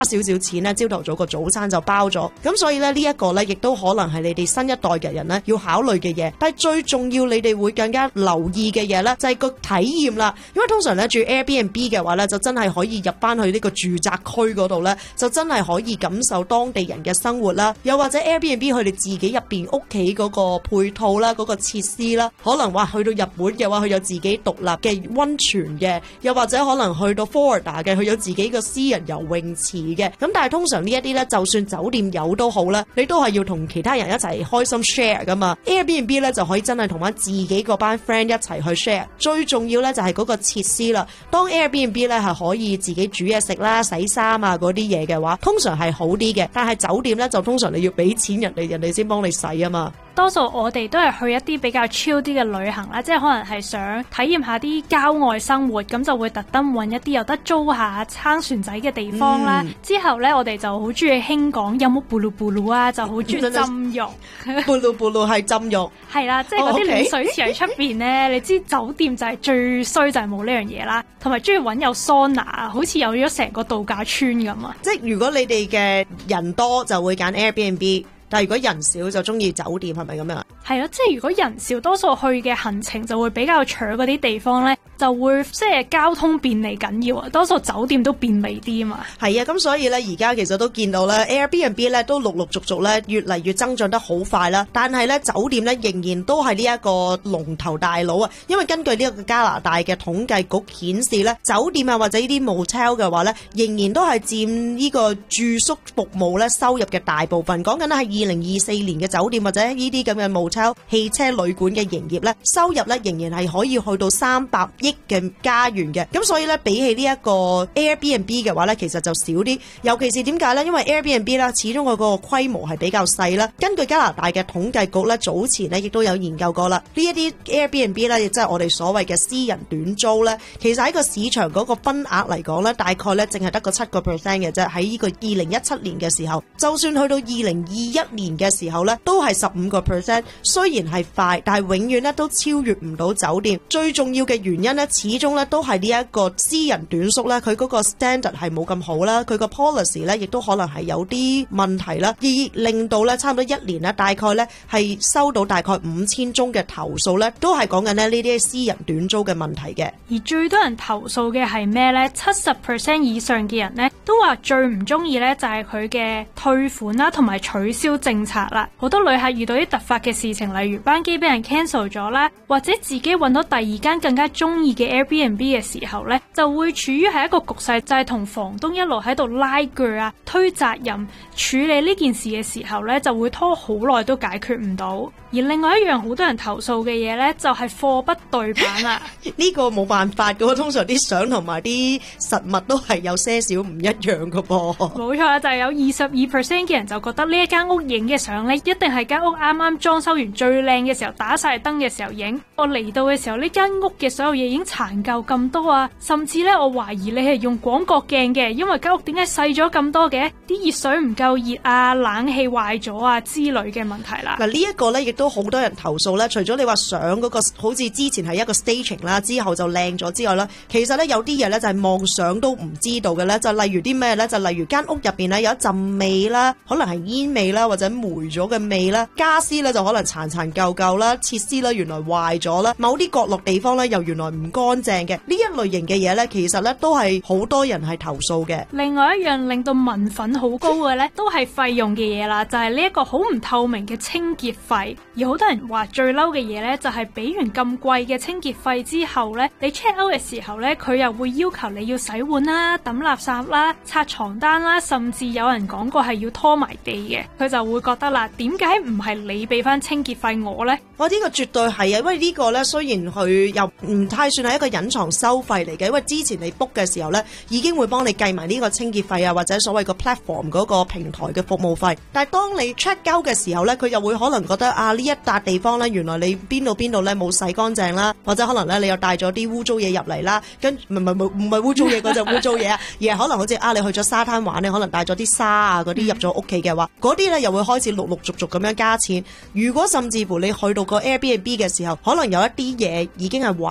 少少錢咧，朝頭早個早餐就包咗。咁所以咧呢一個咧亦都可能係你哋新一代嘅人咧要考慮嘅嘢。但係最重要你哋會更加留意嘅嘢咧就係個體驗啦。因為通常咧住 Airbnb 嘅話咧就真係可以入翻去呢個住宅區嗰度咧，就真係可以感受當地人嘅生活啦。又或者 Airbnb 佢哋自己入邊屋企嗰個配套啦，嗰個設施啦，可能話去到日本嘅話佢有自己獨立嘅溫泉嘅，又或者可能去到 Florida 嘅佢有自己個私人游泳池嘅。咁但係通常呢一啲咧就算酒店有都好啦，你都係要同其他人一齊開心 share 噶嘛。 Airbnb 咧就可以真係同翻自己嗰班 friend 一齊去 share。 最重要咧就係嗰個設施啦。當 Airbnb 咧係可以自己煮嘢食啦、洗衫啊嗰啲嘢嘅話，通常係好啲嘅。但係酒店咧就通常你要俾錢人哋先幫你洗啊嘛。 多數我哋都係去一啲比較 chill 啲嘅旅行啦，即係可能係想體驗下啲郊外生活，咁就會特登揾一啲有得租下撐船仔嘅地方啦。之後呢，我哋就好中意興講有冇布魯布魯啊，就好中意浸浴。 布魯布魯係浸浴， 係啦，即係嗰啲暖水池喺出邊呢。你知酒店就係最衰就係冇呢樣嘢啦，同埋中意揾有桑拿，好似有咗成個度假村咁啊！ 即係如果你哋嘅人多就會揀 Airbnb。但係如果人少就中意酒店，係咪咁樣？ 係咯，即係如果人少，多數去嘅行程就會比較長嗰啲地方咧，就會即係交通便利緊要啊，多數酒店都便利啲啊嘛。 係啊，咁所以咧而家其實都見到咧 Airbnb 咧都陸陸續續咧越嚟越增長得好快啦。但係咧酒店咧仍然都係呢一個龍頭大佬啊，因為根據呢一個加拿大嘅統計局顯示咧，酒店啊或者呢啲 motel 嘅話咧，仍然都係佔呢個住宿服務咧收入嘅大部分。講緊咧係2024年嘅酒店或者呢啲咁嘅 motel 汽車旅館嘅營業咧，收入咧仍然係可以去到300億嘅加元嘅。咁所以咧比起呢一個 Airbnb 嘅話咧，其實就少啲。尤其是點解咧？因為 Airbnb 啦，始終佢個規模係比較細啦。根據加拿大嘅統計局咧，早前咧亦都有研究過啦。呢一啲 Airbnb 咧，亦即係我哋所謂嘅私人短租咧，其實喺個市場嗰個分額嚟講咧，大概咧淨係得個7% 嘅啫。喺呢個2017年嘅時候，就算去到2021年嘅時候咧，都係15%。雖然係快，但係永遠咧都超越唔到酒店。最重要嘅原因咧，始終咧都係呢一個私人短宿咧，佢嗰個 standard 係冇咁好啦，佢個 policy 咧亦都可能係有啲問題啦，而令到咧差唔多1年咧，大概咧係收到大概5000宗嘅投訴咧，都係講緊咧呢啲私人短租嘅問題嘅。 而最多人投訴嘅係咩呢？70% 以上嘅人呢都話最唔中意呢就係佢嘅退款啦，同埋取消政策啦。好多旅客遇到啲突發嘅事情，例如班機俾人 cancel 咗啦，或者自己揾到第二間更加中意嘅 Airbnb 嘅時候呢，就會處於係一個局勢，就係同房東一路喺度拉鋸啊，推責任，處理呢件事嘅時候呢，就會拖好耐都解決唔到。而另外一樣好多人投訴嘅嘢呢，就係貨不對版啊！ 呢個冇辦法㗎喎，通常啲相同埋啲實物都係有些少唔一樣㗎噃。冇錯，就係有22% 嘅人就覺得呢一間屋影嘅相呢，一定係間屋啱啱裝修完最靚嘅時候，打晒燈嘅時候影。我嚟到嘅時候，呢間屋嘅所有嘢已經殘舊咁多啊！甚至呢，我懷疑你係用廣角鏡嘅，因為間屋點解細咗咁多嘅？啲熱水唔夠熱啊，冷氣壞咗啊之類嘅問題啦。嗱，呢一個呢亦都好多人投訴咧。除咗你話相嗰個好似之前係一個 staging 啦，之後就靚咗之外啦，其實咧有啲嘢咧就係望相都唔知道嘅咧。就例如啲咩咧？就例如間屋入邊咧有一陣味啦，可能係煙味啦，或者霉咗嘅味啦。家私咧就可能殘殘舊舊啦，設施咧原來壞咗啦，某啲角落地方咧又原來唔乾淨嘅。呢一類型嘅嘢咧，其實咧都係好多人係投訴嘅。另外一樣令到民憤好高嘅咧，都係費用嘅嘢啦，就係呢一個好唔透明嘅清潔費。而好多人話最嬲嘅嘢咧，就係俾完咁貴嘅清潔費之後咧，你 check out 嘅時候咧，佢又會要求你要洗碗啦、抌垃圾啦、拆床單啦，甚至有人講過係要拖埋地嘅。佢就會覺得啦，點解唔係你俾翻清潔費我呢？我呢個絕對係啊，因為呢個咧雖然佢又唔太算係一個隱藏收費嚟嘅，因為之前你 book 嘅時候咧已經會幫你計埋呢個清潔費啊，或者所謂個 platform 嗰個平台嘅服務費。但係當你 check out 嘅時候咧，佢又會可能覺得啊，呢一笪地方咧，原來你邊度咧冇洗乾淨啦，或者可能咧你又帶咗啲污糟嘢入嚟啦，跟唔係污糟嘢嗰隻污糟嘢啊，而係可能好似啊你去咗沙灘玩，你可能帶咗啲沙啊嗰啲入咗屋企嘅話，嗰啲咧又會開始陸陸續續咁樣加錢。如果甚至乎你去到個 Airbnb 嘅時候，可能有一啲嘢已經係壞咗嘅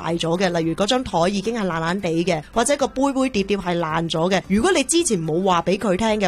嘅，例如嗰張台已經係爛爛地嘅，或者個杯杯碟碟係爛咗嘅。如果你之前冇話俾佢聽嘅